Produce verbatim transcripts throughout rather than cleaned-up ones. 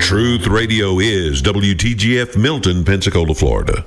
Truth Radio is W T G F Milton, Pensacola, Florida.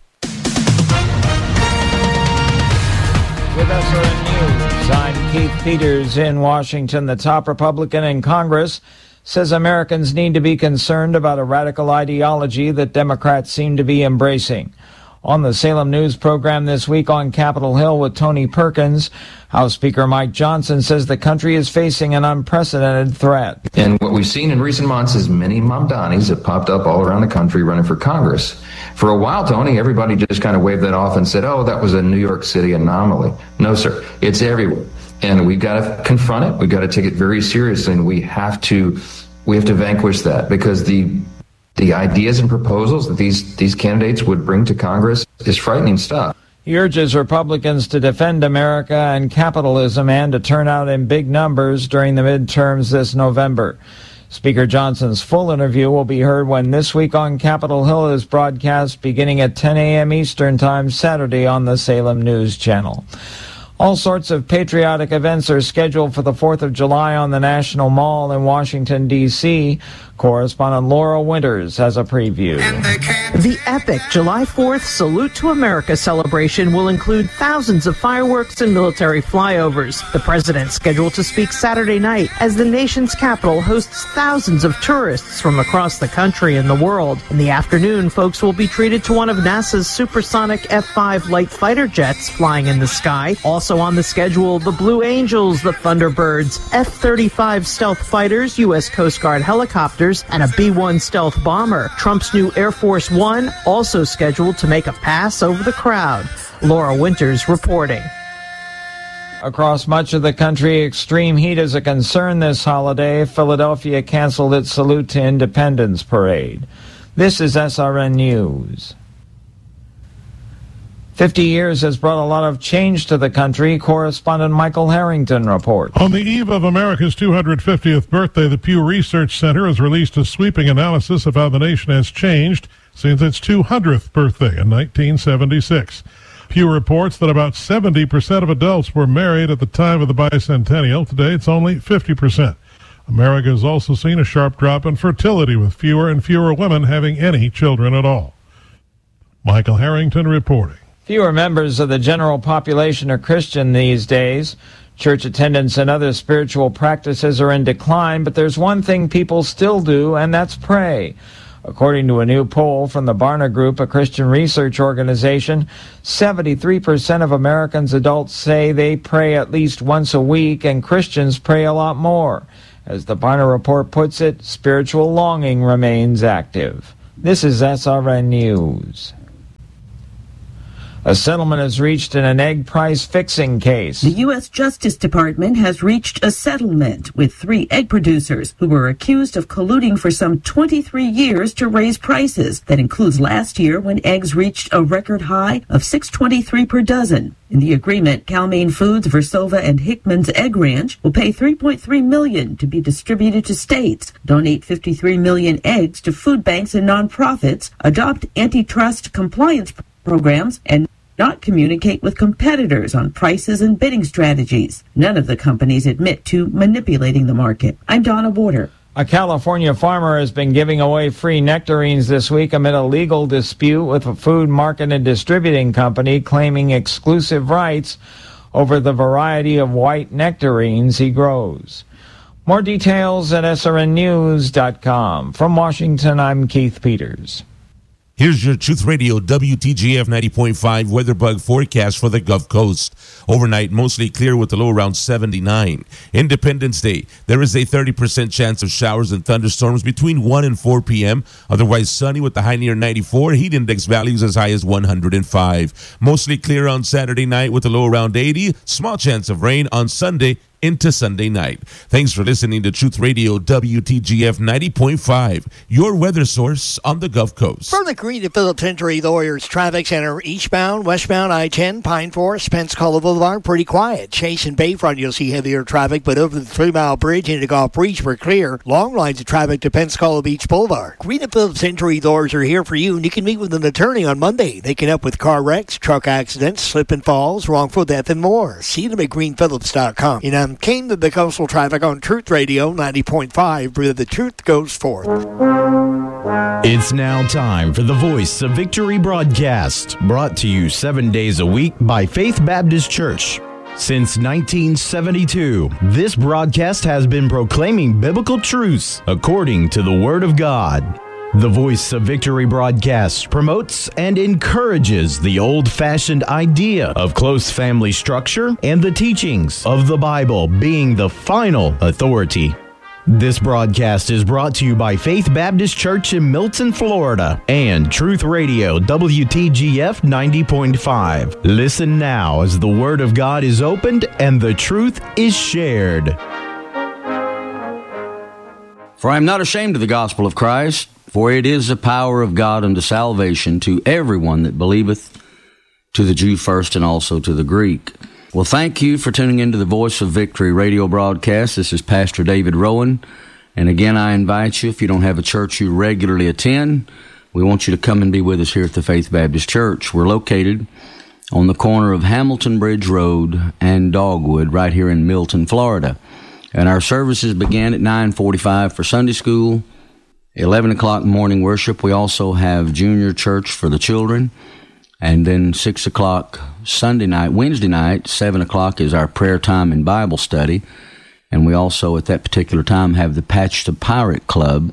With S R N News, I'm Keith Peters in Washington. The top Republican in Congress says Americans need to be concerned about a radical ideology that Democrats seem to be embracing. On the Salem News program this week on Capitol Hill with Tony Perkins, House Speaker Mike Johnson says the country is facing an unprecedented threat. And what we've seen in recent months is many Mamdanis have popped up all around the country running for Congress. For a while, Tony, everybody just kind of waved that off and said, oh, that was a New York City anomaly. No, sir, it's everywhere. And we've got to confront it. We've got to take it very seriously, and we have to we have to vanquish that, because the The ideas and proposals that these, these candidates would bring to Congress is frightening stuff. He urges Republicans to defend America and capitalism and to turn out in big numbers during the midterms this November. Speaker Johnson's full interview will be heard when This Week on Capitol Hill is broadcast beginning at ten a.m. Eastern Time Saturday on the Salem News Channel. All sorts of patriotic events are scheduled for the fourth of July on the National Mall in Washington, D C Correspondent Laura Winters has a preview. The epic July fourth Salute to America celebration will include thousands of fireworks and military flyovers. The president scheduled to speak Saturday night as the nation's capital hosts thousands of tourists from across the country and the world. In the afternoon, folks will be treated to one of NASA's supersonic F five light fighter jets flying in the sky. Also on the schedule, the Blue Angels, the Thunderbirds, F thirty-five stealth fighters, U S Coast Guard helicopters, and a B one stealth bomber. Trump's new Air Force One also scheduled to make a pass over the crowd. Laura Winters reporting. Across much of the country, extreme heat is a concern this holiday. Philadelphia canceled its Salute to Independence parade. This is S R N News. Fifty years has brought a lot of change to the country. Correspondent Michael Harrington reports. On the eve of America's two hundred fiftieth birthday, the Pew Research Center has released a sweeping analysis of how the nation has changed since its two hundredth birthday in nineteen seventy-six. Pew reports that about seventy percent of adults were married at the time of the bicentennial. Today, it's only fifty percent. America has also seen a sharp drop in fertility, with fewer and fewer women having any children at all. Michael Harrington reporting. Fewer members of the general population are Christian these days. Church attendance and other spiritual practices are in decline, but there's one thing people still do, and that's pray. According to a new poll from the Barna Group, a Christian research organization, seventy-three percent of Americans adults say they pray at least once a week, and Christians pray a lot more. As the Barna report puts it, spiritual longing remains active. This is S R N News. A settlement is reached in an egg price fixing case. The U S Justice Department has reached a settlement with three egg producers who were accused of colluding for some twenty-three years to raise prices. That includes last year when eggs reached a record high of six dollars and twenty-three cents per dozen. In the agreement, Cal-Maine Foods, Versova, and Hickman's Egg Ranch will pay three point three million dollars to be distributed to states, donate fifty-three million eggs to food banks and nonprofits, adopt antitrust compliance programs, and not communicate with competitors on prices and bidding strategies. None of the companies admit to manipulating the market. I'm Donna Warder. A California farmer has been giving away free nectarines this week amid a legal dispute with a food market and distributing company claiming exclusive rights over the variety of white nectarines he grows. More details at S R N news dot com. From Washington, I'm Keith Peters. Here's your Truth Radio W T G F ninety point five weather bug forecast for the Gulf Coast. Overnight, mostly clear with a low around seventy-nine. Independence Day, there is a thirty percent chance of showers and thunderstorms between one and four p.m. Otherwise sunny with the high near ninety-four. Heat index values as high as one hundred five. Mostly clear on Saturday night with a low around eighty. Small chance of rain on Sunday into Sunday night. Thanks for listening to Truth Radio W T G F ninety point five, your weather source on the Gulf Coast. From the Green and Phillips Entry Lawyers Traffic Center, eastbound, westbound I ten, Pine Forest, Pensacola Boulevard, pretty quiet. Chase and Bayfront, you'll see heavier traffic, but over the three-mile bridge into Gulf Breach, we're clear. Long lines of traffic to Pensacola Beach Boulevard. Green and Phillips Entry Lawyers are here for you, and you can meet with an attorney on Monday. They can help with car wrecks, truck accidents, slip and falls, wrongful death, and more. See them at green phillips dot com. And I'm From Keene to the coastal traffic on Truth Radio ninety point five, where the truth goes forth. It's now time for the Voice of Victory broadcast, brought to you seven days a week by Faith Baptist Church. Since nineteen seventy-two, this broadcast has been proclaiming biblical truths according to the Word of God. The Voice of Victory broadcast promotes and encourages the old-fashioned idea of close family structure and the teachings of the Bible being the final authority. This broadcast is brought to you by Faith Baptist Church in Milton, Florida, and Truth Radio W T G F ninety point five. Listen now as the Word of God is opened and the truth is shared. For I am not ashamed of the gospel of Christ, for it is the power of God unto salvation to everyone that believeth, to the Jew first and also to the Greek. Well, thank you for tuning into the Voice of Victory radio broadcast. This is Pastor David Rowan. And again, I invite you, if you don't have a church you regularly attend, we want you to come and be with us here at the Faith Baptist Church. We're located on the corner of Hamilton Bridge Road and Dogwood right here in Milton, Florida. And our services begin at nine forty-five for Sunday school, eleven o'clock morning worship. We also have junior church for the children. And then six o'clock Sunday night, Wednesday night, seven o'clock is our prayer time and Bible study. And we also, at that particular time, have the Patch the Pirate Club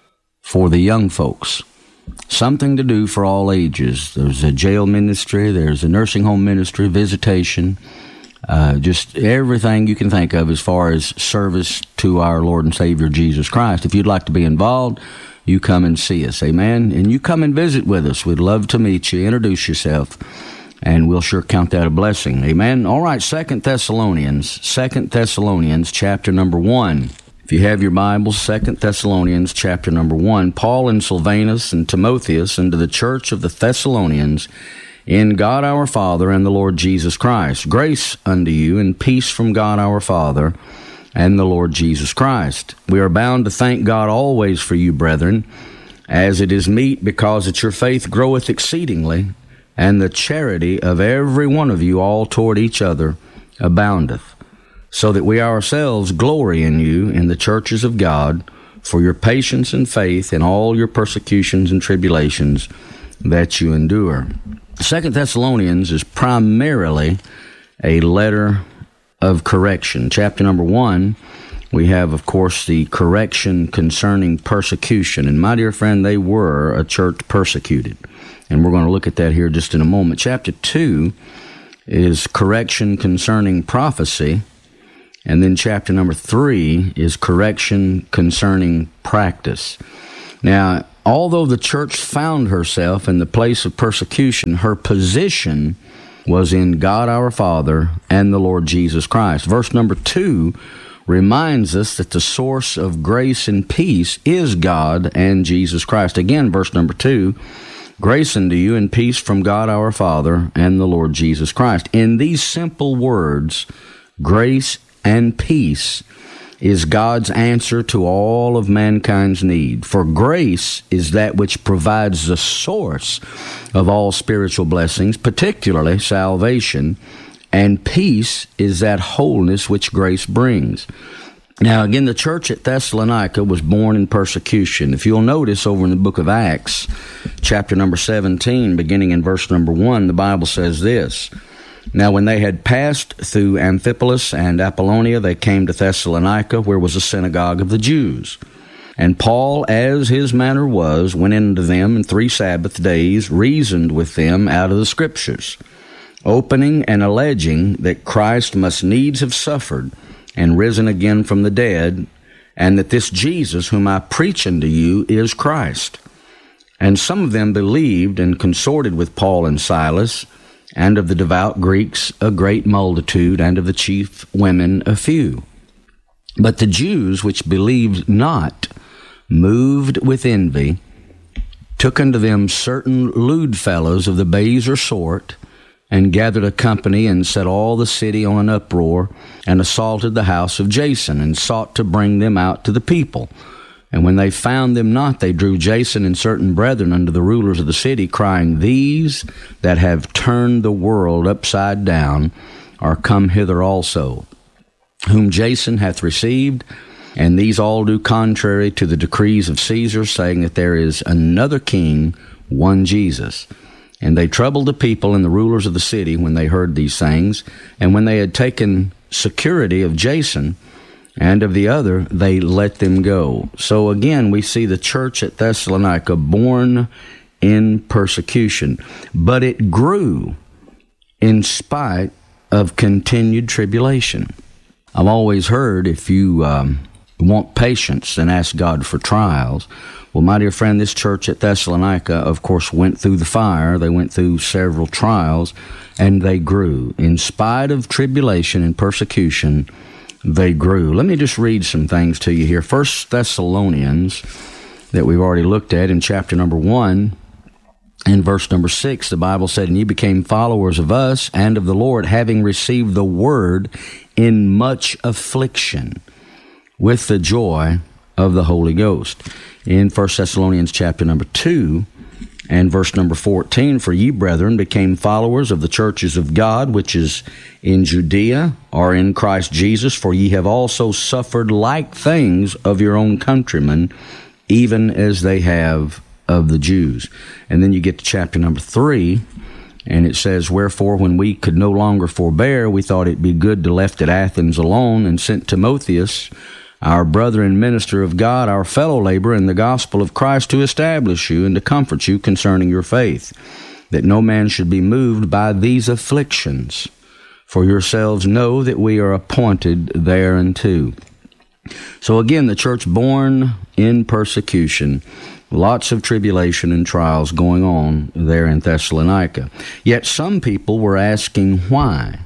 for the young folks. Something to do for all ages. There's a jail ministry, there's a nursing home ministry, visitation, uh, just everything you can think of as far as service to our Lord and Savior Jesus Christ. If you'd like to be involved, you come and see us, amen? And you come and visit with us. We'd love to meet you, introduce yourself, and we'll sure count that a blessing, amen? All right, Second Thessalonians, Second Thessalonians, chapter number one. If you have your Bibles, Second Thessalonians, chapter number one. Paul and Silvanus and Timotheus unto the church of the Thessalonians, in God our Father and the Lord Jesus Christ. Grace unto you and peace from God our Father and the Lord Jesus Christ. We are bound to thank God always for you, brethren, as it is meet, because that your faith groweth exceedingly, and the charity of every one of you all toward each other aboundeth, so that we ourselves glory in you in the churches of God for your patience and faith in all your persecutions and tribulations that you endure. Second Thessalonians is primarily a letter of correction. Chapter number one, we have, of course, the correction concerning persecution. And my dear friend, they were a church persecuted. And we're going to look at that here just in a moment. Chapter two is correction concerning prophecy. And then chapter number three is correction concerning practice. Now, although the church found herself in the place of persecution, her position was in God our Father and the Lord Jesus Christ. Verse number two reminds us that the source of grace and peace is God and Jesus Christ. Again, verse number two, grace unto you and peace from God our Father and the Lord Jesus Christ. In these simple words, grace and peace is God's answer to all of mankind's need. For grace is that which provides the source of all spiritual blessings, particularly salvation, and peace is that wholeness which grace brings. Now, again, the church at Thessalonica was born in persecution. If you'll notice over in the book of Acts, chapter number seventeen, beginning in verse number one, the Bible says this, Now when they had passed through Amphipolis and Apollonia, they came to Thessalonica, where was a synagogue of the Jews. And Paul, as his manner was, went into them in three Sabbath days, reasoned with them out of the Scriptures, opening and alleging that Christ must needs have suffered and risen again from the dead, and that this Jesus whom I preach unto you is Christ. And some of them believed and consorted with Paul and Silas, and of the devout Greeks a great multitude, and of the chief women a few. But the Jews which believed not, moved with envy, took unto them certain lewd fellows of the baser sort, and gathered a company, and set all the city on an uproar, and assaulted the house of Jason, and sought to bring them out to the people. And when they found them not, they drew Jason and certain brethren unto the rulers of the city, crying, These that have turned the world upside down are come hither also. whom Jason hath received, and these all do contrary to the decrees of Caesar, saying that there is another king, one Jesus. And they troubled the people and the rulers of the city when they heard these things. And when they had taken security of Jason and of the other, they let them go. So again, we see the church at Thessalonica born in persecution. But it grew in spite of continued tribulation. I've always heard if you um, want patience, then ask God for trials. Well, my dear friend, this church at Thessalonica, of course, went through the fire. They went through several trials, and they grew. In spite of tribulation and persecution, they grew. Let me just read some things to you here. First Thessalonians, that we've already looked at in chapter number one, in verse number six, the Bible said, "And ye became followers of us and of the Lord, having received the word in much affliction, with the joy of the Holy Ghost." In First Thessalonians chapter number two and verse number fourteen, "For ye, brethren, became followers of the churches of God, which is in Judea, or in Christ Jesus, for ye have also suffered like things of your own countrymen, even as they have of the Jews." And then you get to chapter number three, and it says, "Wherefore, when we could no longer forbear, we thought it be good to left at Athens alone, and sent Timotheus, our brother and minister of God, our fellow laborer in the gospel of Christ, to establish you and to comfort you concerning your faith, that no man should be moved by these afflictions. For yourselves know that we are appointed thereunto." So again, the church born in persecution, lots of tribulation and trials going on there in Thessalonica. Yet some people were asking why.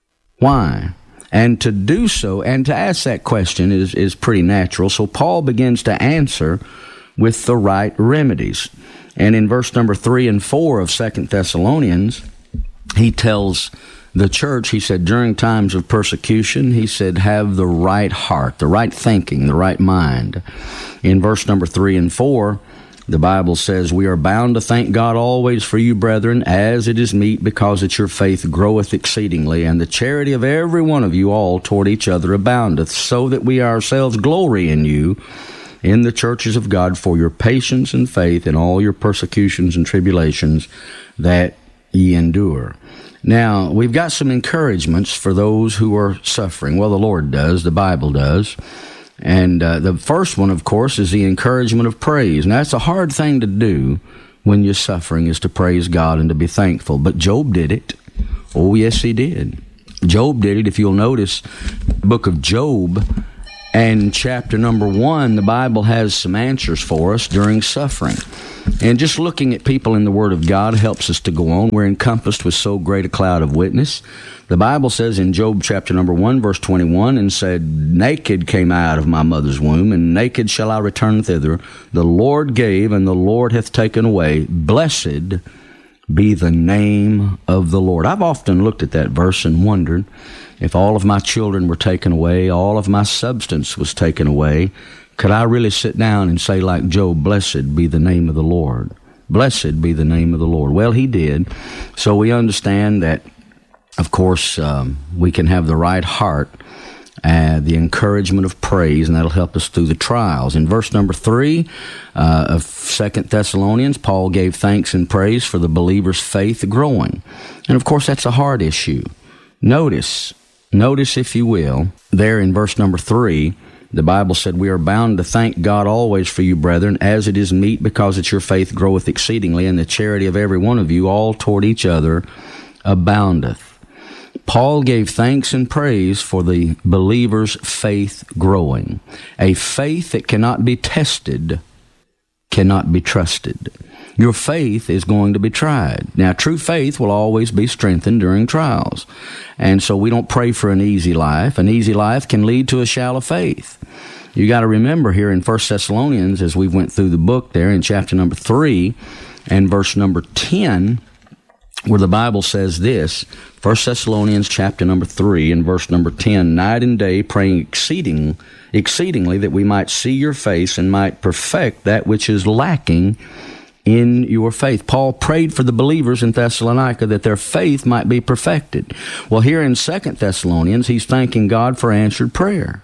Why? And to do so, and to ask that question is, is pretty natural. So Paul begins to answer with the right remedies. And in verse number three and four of Second Thessalonians, he tells the church, he said, during times of persecution, he said, have the right heart, the right thinking, the right mind. In verse number three and four, the Bible says, "We are bound to thank God always for you, brethren, as it is meet, because that your faith groweth exceedingly, and the charity of every one of you all toward each other aboundeth, so that we ourselves glory in you in the churches of God for your patience and faith in all your persecutions and tribulations that ye endure." Now, we've got some encouragements for those who are suffering. Well, the Lord does, the Bible does. And uh, the first one, of course, is the encouragement of praise. Now, that's a hard thing to do when you're suffering, is to praise God and to be thankful. But Job did it. Oh, yes, he did. Job did it. If you'll notice, the book of Job and chapter number one, the Bible has some answers for us during suffering. And just looking at people in the Word of God helps us to go on. We're encompassed with so great a cloud of witness. The Bible says in Job chapter number one, verse twenty-one, "And said, Naked came I out of my mother's womb, and naked shall I return thither. The Lord gave, and the Lord hath taken away. Blessed be the name of the Lord." I've often looked at that verse and wondered, if all of my children were taken away, all of my substance was taken away, could I really sit down and say like Job, "Blessed be the name of the Lord"? Blessed be the name of the Lord. Well, he did. So we understand that, of course, um, we can have the right heart, uh, the encouragement of praise, and that'll help us through the trials. In verse number three uh, of Second Thessalonians, Paul gave thanks and praise for the believer's faith growing. And of course, that's a hard issue. Notice, notice if you will, there in verse number three, the Bible said, "We are bound to thank God always for you, brethren, as it is meet, because that your faith groweth exceedingly, and the charity of every one of you all toward each other aboundeth." Paul gave thanks and praise for the believer's faith growing. A faith that cannot be tested cannot be trusted. Your faith is going to be tried. Now, true faith will always be strengthened during trials. And so we don't pray for an easy life. An easy life can lead to a shallow faith. You got to remember here in First Thessalonians, as we went through the book there in chapter number three and verse number ten, where the Bible says this, First Thessalonians chapter number three and verse number ten, "Night and day praying exceeding, exceedingly that we might see your face and might perfect that which is lacking in your faith. Paul prayed for the believers in Thessalonica that their faith might be perfected. Well, here in Second Thessalonians, he's thanking God for answered prayer.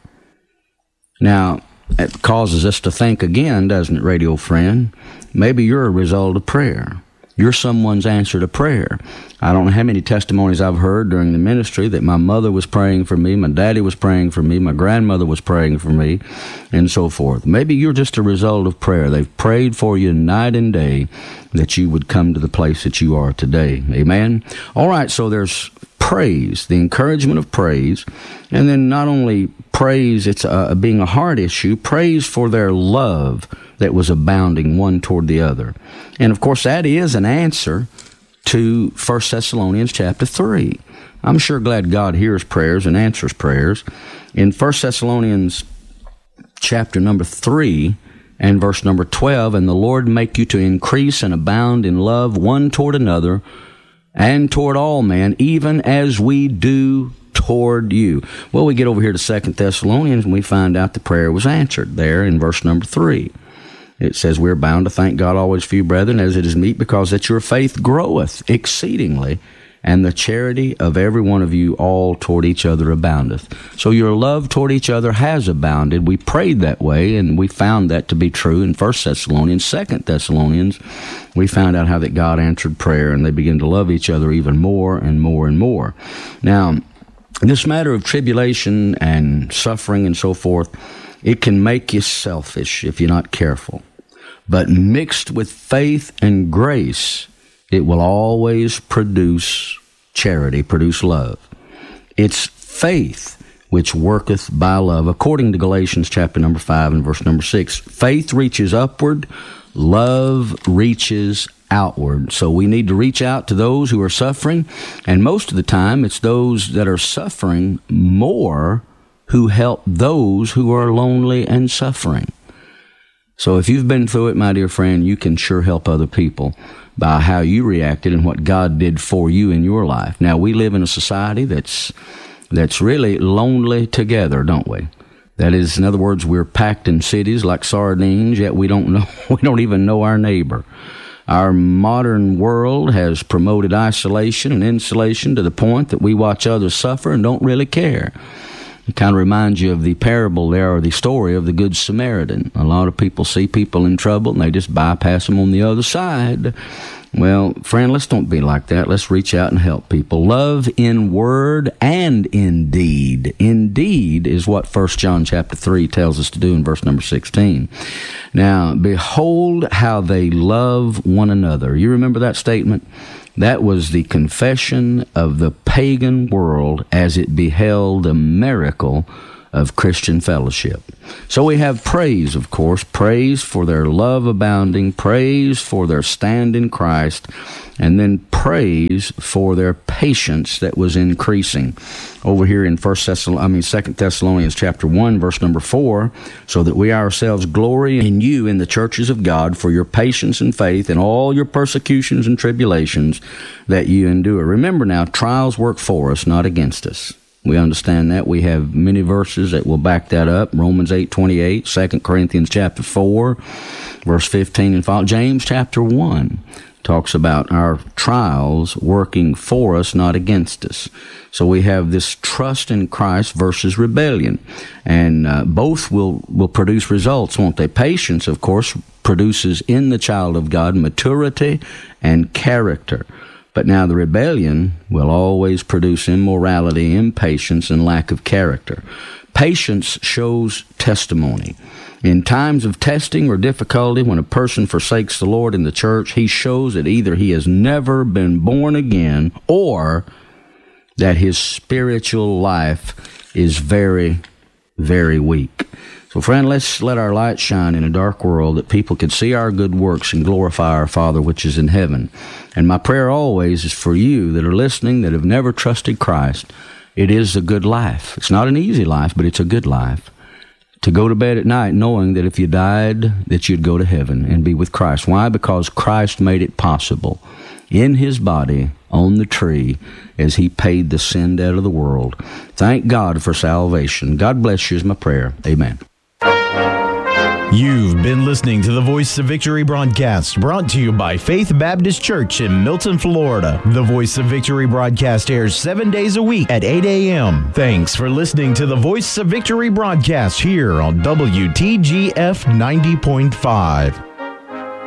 Now, it causes us to think again, doesn't it, radio friend? Maybe you're a result of prayer. You're someone's answer to prayer. I don't know how many testimonies I've heard during the ministry that my mother was praying for me, my daddy was praying for me, my grandmother was praying for me, and so forth. Maybe you're just a result of prayer. They've prayed for you night and day that you would come to the place that you are today. Amen? All right, so there's praise, the encouragement of praise, and then not only praise, it's uh, being a heart issue, praise for their love that was abounding one toward the other. And of course, that is an answer to First Thessalonians chapter three. I'm sure glad God hears prayers and answers prayers. In First Thessalonians chapter number three and verse number twelve, and the Lord make you to increase and abound in love one toward another and toward all men, even as we do toward you. Well, we get over here to Second Thessalonians and we find out the prayer was answered there in verse number three. It says, we're bound to thank God always for you, brethren, as it is meet, because that your faith groweth exceedingly, and the charity of every one of you all toward each other aboundeth. So your love toward each other has abounded. We prayed that way, and we found that to be true in First Thessalonians. Second Thessalonians, we found out how that God answered prayer, and they began to love each other even more and more and more. Now, this matter of tribulation and suffering and so forth, it can make you selfish if you're not careful. But mixed with faith and grace, it will always produce charity, produce love. It's faith which worketh by love, according to Galatians chapter number five and verse number six. Faith reaches upward, love reaches outward. So we need to reach out to those who are suffering, and most of the time it's those that are suffering more who help those who are lonely and suffering. So if you've been through it, my dear friend, you can sure help other people by how you reacted and what God did for you in your life. Now, we live in a society that's that's really lonely together, don't we? That is, in other words, we're packed in cities like sardines, yet we don't know, we don't even know our neighbor. Our modern world has promoted isolation and insulation to the point that we watch others suffer and don't really care. It kind of reminds you of the parable there, or the story of the Good Samaritan. A lot of people see people in trouble and they just bypass them on the other side. Well, friend, let's don't be like that. Let's reach out and help people. Love in word and in deed. Indeed is what First John chapter three tells us to do in verse number sixteen. Now, behold how they love one another. You remember that statement? That was the confession of the pagan world as it beheld the miracle of Christian fellowship. So we have praise, of course, praise for their love abounding, praise for their stand in Christ, and then praise for their patience that was increasing. Over here in First Thessalonians, I mean Second Thessalonians chapter one, verse number four, so that we ourselves glory in you in the churches of God for your patience and faith in all your persecutions and tribulations that you endure. Remember now, trials work for us, not against us. We understand that. We have many verses that will back that up. Romans eight twenty-eight, Second Corinthians chapter four, verse fifteen and follow. James chapter one talks about our trials working for us, not against us. So we have this trust in Christ versus rebellion. And uh, both will, will produce results, won't they? Patience, of course, produces in the child of God maturity and character. But now the rebellion will always produce immorality, impatience, and lack of character. Patience shows testimony. In times of testing or difficulty, when a person forsakes the Lord in the church, he shows that either he has never been born again or that his spiritual life is very, very weak. So, friend, let's let our light shine in a dark world that people can see our good works and glorify our Father which is in heaven. And my prayer always is for you that are listening that have never trusted Christ. It is a good life. It's not an easy life, but it's a good life. To go to bed at night knowing that if you died, that you'd go to heaven and be with Christ. Why? Because Christ made it possible in his body on the tree as he paid the sin debt of the world. Thank God for salvation. God bless you is my prayer. Amen. You've been listening to the Voice of Victory broadcast, brought to you by Faith Baptist Church in Milton, Florida. The Voice of Victory broadcast airs seven days a week at eight a.m. Thanks for listening to the Voice of Victory broadcast here on W T G F ninety point five.